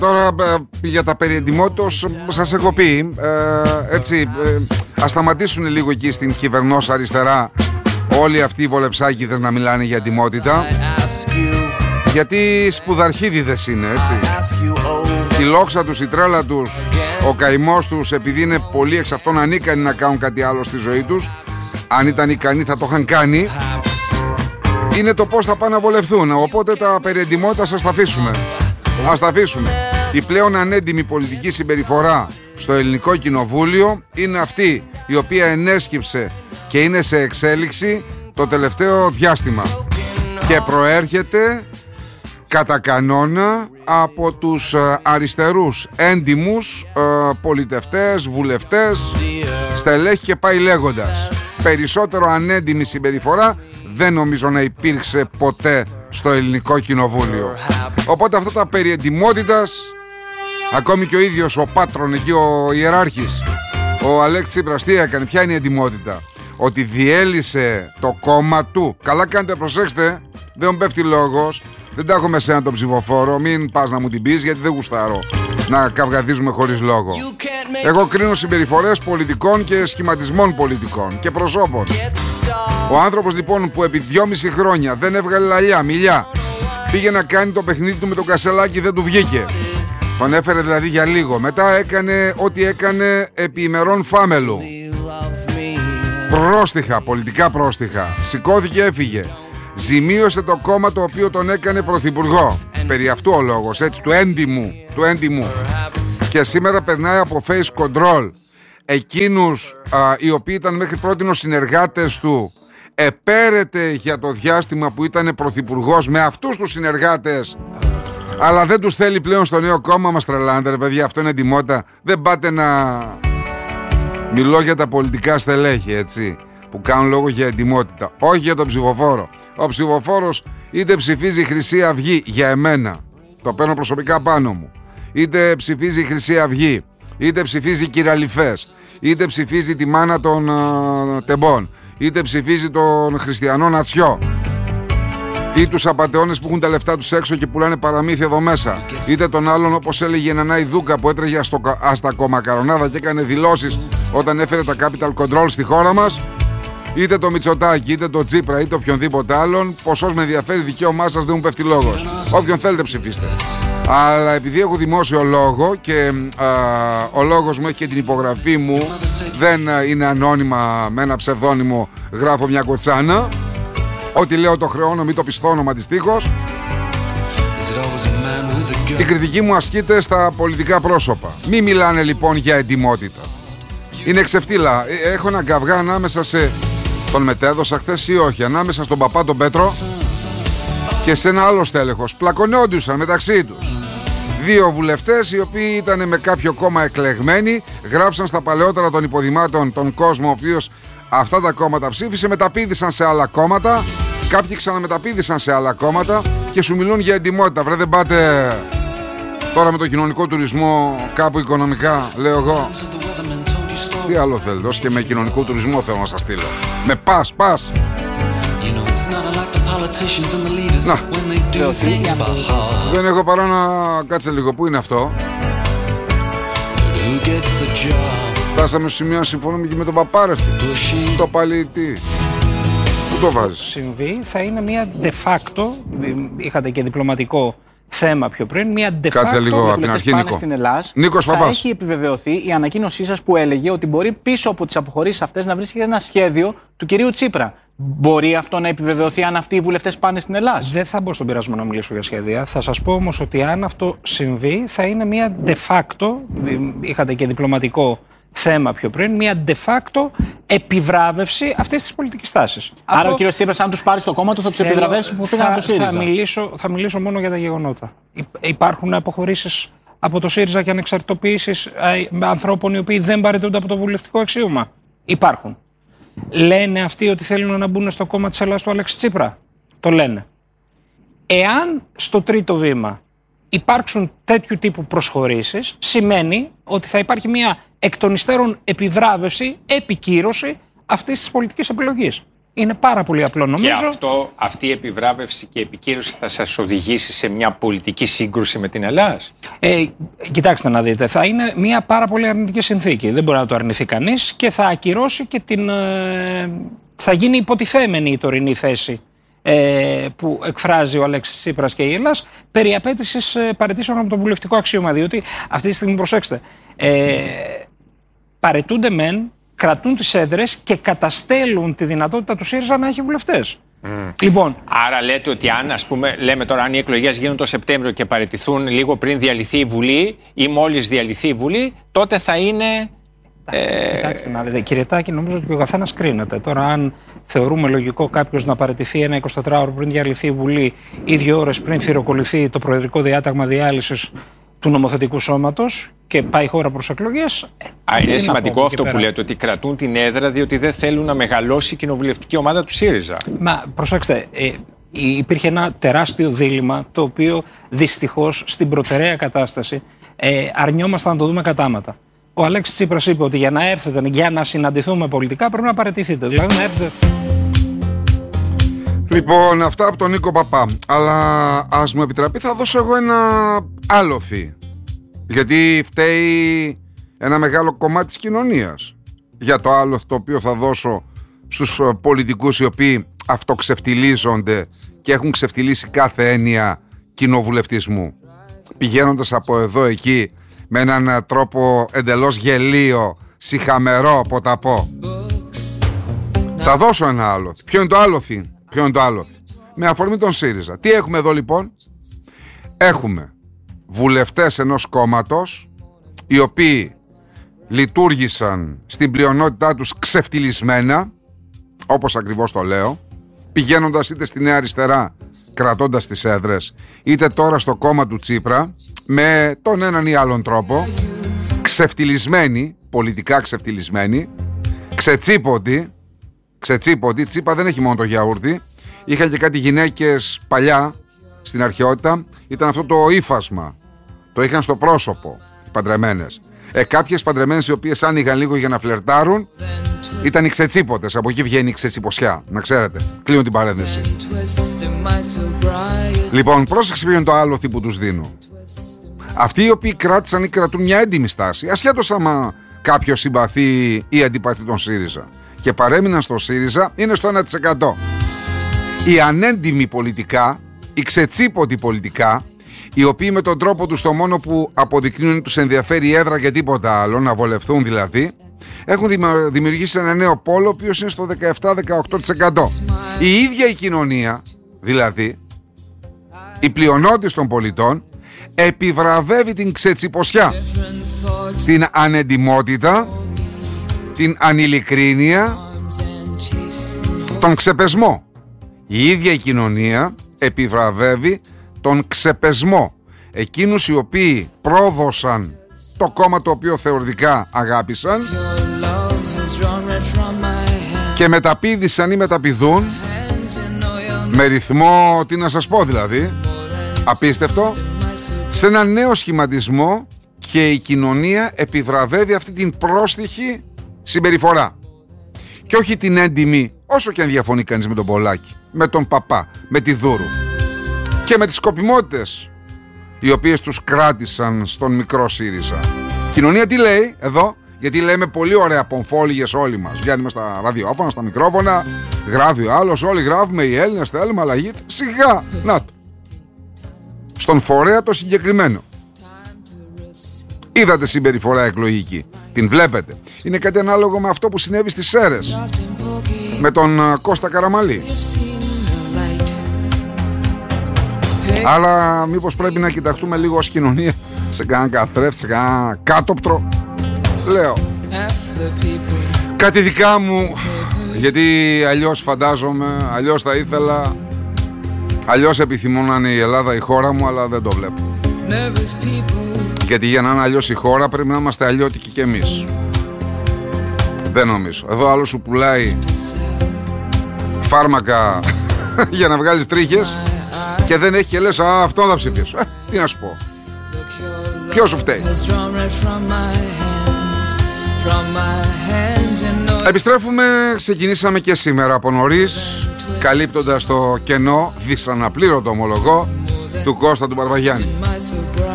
Τώρα για τα περί εντιμότητος σας έχω πει, ας σταματήσουν λίγο εκεί στην κυβερνός αριστερά όλοι αυτοί οι βολεψάκηδες να μιλάνε για εντιμότητα, γιατί σπουδαρχίδιδες είναι, έτσι. Η λόξα τους, η τρέλα τους, ο καημός τους, επειδή είναι πολλοί εξ αυτών ανίκανοι να κάνουν κάτι άλλο στη ζωή τους, αν ήταν ικανοί θα το είχαν κάνει, είναι το πώς θα πάνε να βολευθούν. Οπότε τα περί εντιμότητας ας τα αφήσουμε. Ας τα αφήσουμε. Η πλέον ανέντιμη πολιτική συμπεριφορά στο ελληνικό κοινοβούλιο είναι αυτή η οποία ενέσκυψε και είναι σε εξέλιξη το τελευταίο διάστημα και προέρχεται κατά κανόνα από τους αριστερούς έντιμους πολιτευτές, βουλευτές, στελέχη και πάει λέγοντας. Περισσότερο ανέντιμη συμπεριφορά δεν νομίζω να υπήρξε ποτέ στο ελληνικό κοινοβούλιο. Οπότε αυτά τα περί εντιμότητας, ακόμη και ο ίδιος ο πάτρον εκεί, ο ιεράρχης, ο Αλέξης Τσίπρας, τι έκανε, ποια είναι η εντιμότητα? Ότι διέλυσε το κόμμα του. Καλά κάνετε, προσέξτε, δεν μου πέφτει λόγος, δεν τα έχω με σένα τον ψηφοφόρο, μην πας να μου την πεις, γιατί δεν γουστάρω να καυγαδίζουμε χωρίς λόγο. Εγώ κρίνω συμπεριφορές πολιτικών και σχηματισμών πολιτικών και προσώπων. Ο άνθρωπος λοιπόν που επί 2,5 χρόνια δεν έβγαλε λαλιά, μιλιά, πήγε να κάνει το παιχνίδι του με το Κασελάκι, δεν του βγήκε. Τον έφερε δηλαδή για λίγο. Μετά έκανε ό,τι έκανε επί ημερών φάμελου. Πρόστιχα, πολιτικά πρόστιχα. Σηκώθηκε, έφυγε. Ζημίωσε το κόμμα το οποίο τον έκανε πρωθυπουργό. Περί αυτού ο λόγος, έτσι, του έντιμου. Και σήμερα περνάει από face control εκείνους οι οποίοι ήταν μέχρι πρότινος συνεργάτες του. Επέρεται για το διάστημα που ήταν πρωθυπουργός με αυτούς τους συνεργάτες, αλλά δεν τους θέλει πλέον στο νέο κόμμα. Μας τρελάνετε ρε παιδιά, αυτό είναι εντιμότητα? Δεν πάτε να... Μιλώ για τα πολιτικά στελέχη, έτσι, που κάνουν λόγο για εντιμότητα, όχι για τον ψηφοφόρο. Ο ψηφοφόρος είτε ψηφίζει Χρυσή Αυγή, για εμένα, το παίρνω προσωπικά πάνω μου, είτε ψηφίζει Χρυσή Αυγή, είτε ψηφίζει Κυραλιφές, είτε ψηφίζει τη μάνα των τεμπών, είτε ψηφίζει τον χριστιανό Νατσιό, ή τους απατεώνες που έχουν τα λεφτά τους έξω και πουλάνε παραμύθια εδώ μέσα, είτε τον άλλον, όπως έλεγε η Νανάη Δούκα, που έτρεγε στα κομμακαρονάδα και έκανε δηλώσεις όταν έφερε τα capital control στη χώρα μας, είτε το Μητσοτάκη, είτε το Τσίπρα, είτε οποιονδήποτε άλλον. Ποσός με ενδιαφέρει, δικαίωμά σας, δεν μου πέφτει λόγος. Όποιον θέλετε ψηφίστε. Αλλά επειδή έχω δημόσιο λόγο και ο λόγος μου έχει και την υπογραφή μου, δεν είναι ανώνυμα με ένα ψευδόνυμο, γράφω μια κοτσάνα. Ό,τι λέω το χρεώνω, μην το πιστώνω αντιστοίχως. Η κριτική μου ασκείται στα πολιτικά πρόσωπα. Μη μιλάνε λοιπόν για εντιμότητα. Είναι ξεφτύλα. Έχω ένα καυγά ανάμεσα σε... Τον μετέδωσα χθες ή όχι? Ανάμεσα στον παπά τον Πέτρο και σε ένα άλλο στέλεχος. Πλακωνόντουσαν μεταξύ τους δύο βουλευτές οι οποίοι ήταν με κάποιο κόμμα εκλεγμένοι. Γράψαν στα παλαιότερα των υποδημάτων τον κόσμο ο οποίος αυτά τα κόμματα ψήφισε. Μεταπήδησαν σε άλλα κόμματα. Κάποιοι ξαναμεταπήδησαν σε άλλα κόμματα και σου μιλούν για εντιμότητα. Βρε, δεν πάτε τώρα με το κοινωνικό τουρισμό κάπου οικονομικά, λέω εγώ? Τι άλλο θέλετε? Ως και με κοινωνικό τουρισμό θέλω να σας στείλω. Με πας. Να, δεν έχω παρά να... Κάτσε λίγο, πού είναι αυτό? Φτάσαμε στο σημείο να συμφωνούμε και με τον Παπάρευτη. Το πάλι τι? Πού το βάζεις? Συμβεί, θα είναι μια de facto, είχατε και διπλωματικό θέμα πιο πριν, μια de facto. Κάτσε λίγο από την αρχή, Νίκο. Στην Ελλάς, Νίκος Παπάς. θα έχει επιβεβαιωθεί η ανακοίνωσή σας που έλεγε ότι μπορεί πίσω από τις αποχωρήσεις αυτές να βρίσκεται ένα σχέδιο του κυρίου Τσίπρα. Μπορεί αυτό να επιβεβαιωθεί αν αυτοί οι βουλευτές πάνε στην Ελλάδα? Δεν θα μπω στον πειρασμό να μιλήσω για σχέδια. Θα σας πω όμως ότι αν αυτό συμβεί, θα είναι μια de facto, είχατε και διπλωματικό θέμα πιο πριν, μια de facto επιβράβευση αυτής της πολιτικής τάσης. Άρα ο κύριος Τσίπρας, αν τους πάρει στο κόμμα του, θα τους επιβραβεύσει που πήγαν από το ΣΥΡΙΖΑ? Θα μιλήσω μόνο για τα γεγονότα. Υπάρχουν αποχωρήσεις από το ΣΥΡΙΖΑ και ανεξαρτητοποιήσεις ανθρώπων οι οποίοι δεν παραιτούνται από το βουλευτικό αξίωμα? Υπάρχουν. Λένε αυτοί ότι θέλουν να μπουν στο κόμμα της Ελλάδας του Αλέξη Τσίπρα? Το λένε. Εάν στο τρίτο βήμα υπάρξουν τέτοιου τύπου προσχωρήσεις, σημαίνει ότι θα υπάρχει μια εκ των υστέρων επιβράβευση, επικύρωση αυτής της πολιτικής επιλογής. Είναι πάρα πολύ απλό, νομίζω. Και αυτή η επιβράβευση και η επικύρωση θα σας οδηγήσει σε μια πολιτική σύγκρουση με την Ελλάδα? Κοιτάξτε να δείτε, θα είναι μια πάρα πολύ αρνητική συνθήκη. Δεν μπορεί να το αρνηθεί κανείς και θα ακυρώσει και θα γίνει υποτιθέμενη η τωρινή θέση που εκφράζει ο Αλέξης Τσίπρας και η Ελλάς περί απέτησης παραιτήσεων από το βουλευτικό αξίωμα. Διότι αυτή τη στιγμή, προσέξτε, παραιτούνται μεν, κρατούν τις έδρες και καταστέλουν τη δυνατότητα του ΣΥΡΙΖΑ να έχει βουλευτές. Λοιπόν, άρα λέτε ότι λέμε τώρα, αν οι εκλογές γίνουν το Σεπτέμβριο και παραιτηθούν λίγο πριν διαλυθεί η Βουλή ή μόλις διαλυθεί η Βουλή, τότε θα είναι... Κοιτάξτε να δείτε, κύριε Τάκη, νομίζω ότι ο καθένας κρίνεται. Τώρα, αν θεωρούμε λογικό κάποιος να παραιτηθεί ένα 24ωρο πριν διαλυθεί η Βουλή ή 2 ώρες πριν θυροκοληθεί το προεδρικό διάταγμα διάλυσης του νομοθετικού σώματος και πάει η χώρα προς εκλογές. Είναι σημαντικό αυτό που λέτε, ότι κρατούν την έδρα διότι δεν θέλουν να μεγαλώσει η κοινοβουλευτική ομάδα του ΣΥΡΙΖΑ. Μα προσέξτε, υπήρχε ένα τεράστιο δίλημμα το οποίο δυστυχώς στην προτεραία κατάσταση αρνιόμασταν να το δούμε κατάματα. Ο Αλέξης Τσίπρας είπε ότι για να έρθετε, για να συναντηθούμε πολιτικά πρέπει να παραιτηθείτε. Δηλαδή να έρθετε. Λοιπόν, αυτά από τον Νίκο Παπά. Αλλά ας μου επιτραπεί, θα δώσω εγώ ένα άλοθη. Γιατί φταίει ένα μεγάλο κομμάτι της κοινωνίας για το άλοθη το οποίο θα δώσω στους πολιτικούς οι οποίοι αυτοξεφτιλίζονται και έχουν ξεφτιλίσει κάθε έννοια κοινοβουλευτισμού, πηγαίνοντας από εδώ εκεί με έναν τρόπο εντελώς γελίο, σιχαμερό, ποταπό. Θα δώσω ένα άλοθη. Ποιο είναι το άλοθη? Με αφορμή τον ΣΥΡΙΖΑ. Τι έχουμε εδώ λοιπόν? Έχουμε βουλευτές ενός κόμματος οι οποίοι λειτουργήσαν στην πλειονότητά τους ξεφτιλισμένα, όπως ακριβώς το λέω, πηγαίνοντας είτε στη Νέα Αριστερά κρατώντας τις έδρες, είτε τώρα στο κόμμα του Τσίπρα, με τον έναν ή άλλον τρόπο, ξεφτιλισμένοι, πολιτικά ξεφτιλισμένοι, ξετσίποντοι. Τσίπα δεν έχει μόνο το γιαούρτι, είχα και κάτι γυναίκες παλιά στην αρχαιότητα, ήταν αυτό το ύφασμα, το είχαν στο πρόσωπο οι παντρεμένες. Κάποιες παντρεμένες οι οποίες άνοιγαν λίγο για να φλερτάρουν ήταν οι ξετσίποντες, από εκεί βγαίνει η ξετσιποσιά, να ξέρετε. Κλείνω την παρένθεση. Λοιπόν, πρόσεξε ποιο είναι το άλοθη που τους δίνω. Αυτοί οι οποίοι κράτησαν ή κρατούν μια έντιμη στάση, ασχέτως άμα κάποιος συμπαθεί ή αντιπαθεί τον ΣΥΡΙΖΑ, και παρέμειναν στο ΣΥΡΙΖΑ, είναι στο 1%. Οι ανέντιμοι πολιτικά, οι ξετσίποντοι πολιτικά, οι οποίοι με τον τρόπο τους το μόνο που αποδεικνύουν τους ενδιαφέρει η έδρα και τίποτα άλλο, να βολευθούν δηλαδή, έχουν δημιουργήσει ένα νέο πόλο, ο οποίος είναι στο 17-18%. Η ίδια η κοινωνία, δηλαδή, η πλειονότητα των πολιτών, επιβραβεύει την ξετσιποσιά, την ανεντιμότητα, την ανηλικρίνεια, τον ξεπεσμό. Η ίδια η κοινωνία επιβραβεύει τον ξεπεσμό. Εκείνους οι οποίοι πρόδωσαν το κόμμα το οποίο θεωρητικά αγάπησαν και μεταπήδησαν ή μεταπηδούν με ρυθμό, τι να σας πω δηλαδή, απίστευτο, σε ένα νέο σχηματισμό, και η κοινωνία επιβραβεύει αυτή την πρόστιχη συμπεριφορά. Και όχι την έντιμη, όσο και αν διαφωνεί κανείς με τον Πολάκη, με τον Παπά, με τη Δούρου και με τις σκοπιμότητες οι οποίες τους κράτησαν στον μικρό ΣΥΡΙΖΑ. Κοινωνία τι λέει εδώ? Γιατί λέμε πολύ ωραία πομφόλιγες όλοι μας. Βγαίνουμε στα ραδιόφωνα, στα μικρόφωνα, γράφει ο άλλος, όλοι γράφουμε, οι Έλληνες θέλουμε αλλαγή. Σιγά, να το. Στον φορέα το συγκεκριμένο. Είδατε συμπεριφορά εκλογική, την βλέπετε. Είναι κάτι ανάλογο με αυτό που συνέβη στις Σέρρες με τον Κώστα Καραμαλή. Αλλά μήπως πρέπει να κοιταχτούμε λίγο ως κοινωνία σε κανένα καθρέφτη, σε κανένα κάτωπτρο? Λέω κάτι δικά μου, γιατί αλλιώς φαντάζομαι, αλλιώς θα ήθελα, αλλιώς επιθυμώ να είναι η Ελλάδα η χώρα μου, αλλά δεν το βλέπω. Γιατί για να είναι αλλιώς η χώρα πρέπει να είμαστε αλλιώτικοι κι εμείς. Δεν νομίζω. Εδώ άλλο σου πουλάει φάρμακα για να βγάλεις τρίχες και δεν έχει, και λες αυτό θα ψηφίσω. Τι να σου πω? Ποιος σου φταίει? Επιστρέφουμε, ξεκινήσαμε και σήμερα από νωρίς, καλύπτοντας το κενό, δυσαναπλήρωτο ομολογώ, του Κώστα του Μπαρβαγιάννη.